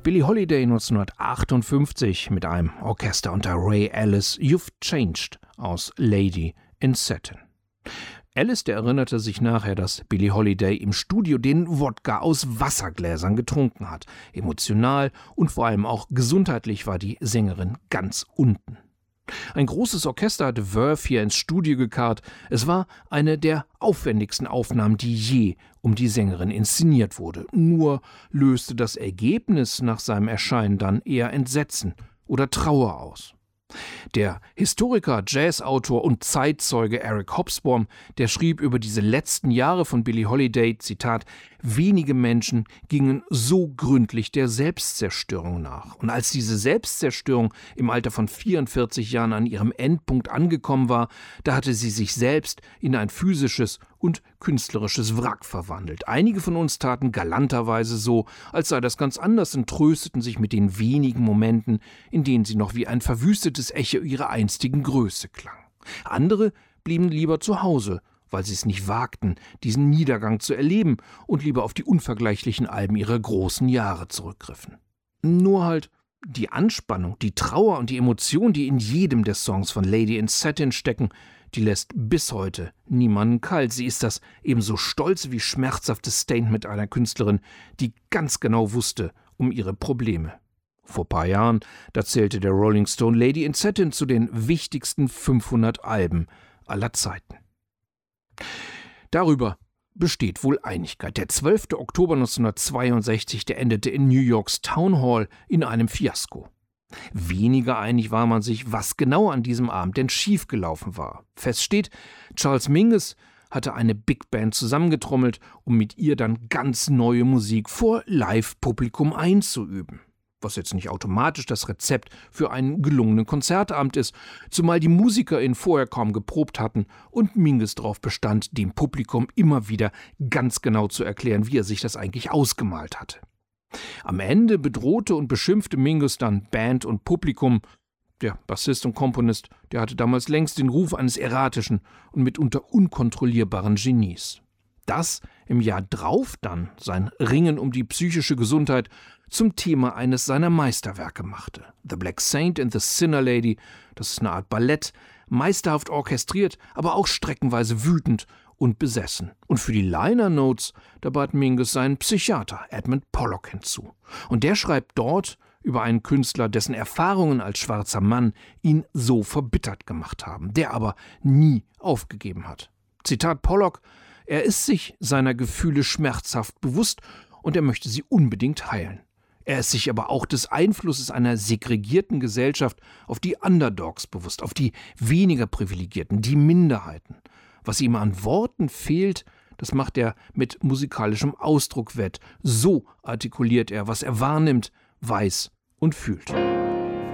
Billie Holiday 1958 mit einem Orchester unter Ray Ellis, You've Changed aus Lady in Satin. Ellis, der erinnerte sich nachher, dass Billie Holiday im Studio den Wodka aus Wassergläsern getrunken hat. Emotional und vor allem auch gesundheitlich war die Sängerin ganz unten. Ein großes Orchester hatte Verve hier ins Studio gekarrt. Es war eine der aufwendigsten Aufnahmen, die je um die Sängerin inszeniert wurde. Nur löste das Ergebnis nach seinem Erscheinen dann eher Entsetzen oder Trauer aus. Der Historiker, Jazzautor und Zeitzeuge Eric Hobsbawm, der schrieb über diese letzten Jahre von Billie Holiday, Zitat, wenige Menschen gingen so gründlich der Selbstzerstörung nach. Und als diese Selbstzerstörung im Alter von 44 Jahren an ihrem Endpunkt angekommen war, da hatte sie sich selbst in ein physisches und künstlerisches Wrack verwandelt. Einige von uns taten galanterweise so, als sei das ganz anders und trösteten sich mit den wenigen Momenten, in denen sie noch wie ein verwüstetes Echo ihrer einstigen Größe klang. Andere blieben lieber zu Hause, weil sie es nicht wagten, diesen Niedergang zu erleben und lieber auf die unvergleichlichen Alben ihrer großen Jahre zurückgriffen. Nur halt die Anspannung, die Trauer und die Emotion, die in jedem der Songs von Lady in Satin stecken, die lässt bis heute niemanden kalt. Sie ist das ebenso stolze wie schmerzhafte Statement einer Künstlerin, die ganz genau wusste um ihre Probleme. Vor ein paar Jahren, da zählte der Rolling Stone Lady in Satin zu den wichtigsten 500 Alben aller Zeiten. Darüber besteht wohl Einigkeit. Der 12. Oktober 1962, der endete in New Yorks Town Hall in einem Fiasko. Weniger einig war man sich, was genau an diesem Abend denn schiefgelaufen war. Fest steht, Charles Mingus hatte eine Big Band zusammengetrommelt, um mit ihr dann ganz neue Musik vor Live-Publikum einzuüben. Was jetzt nicht automatisch das Rezept für einen gelungenen Konzertabend ist, zumal die MusikerInnen vorher kaum geprobt hatten und Mingus darauf bestand, dem Publikum immer wieder ganz genau zu erklären, wie er sich das eigentlich ausgemalt hatte. Am Ende bedrohte und beschimpfte Mingus dann Band und Publikum. Der Bassist und Komponist, der hatte damals längst den Ruf eines erratischen und mitunter unkontrollierbaren Genies. Das im Jahr drauf dann sein Ringen um die psychische Gesundheit zum Thema eines seiner Meisterwerke machte. The Black Saint and the Sinner Lady, das ist eine Art Ballett, meisterhaft orchestriert, aber auch streckenweise wütend und besessen. Und für die Liner Notes, da bat Mingus seinen Psychiater Edmund Pollock hinzu. Und der schreibt dort über einen Künstler, dessen Erfahrungen als schwarzer Mann ihn so verbittert gemacht haben, der aber nie aufgegeben hat. Zitat Pollock: Er ist sich seiner Gefühle schmerzhaft bewusst und er möchte sie unbedingt heilen. Er ist sich aber auch des Einflusses einer segregierten Gesellschaft auf die Underdogs bewusst, auf die weniger Privilegierten, die Minderheiten. Was ihm an Worten fehlt, das macht er mit musikalischem Ausdruck wett. So artikuliert er, was er wahrnimmt, weiß und fühlt.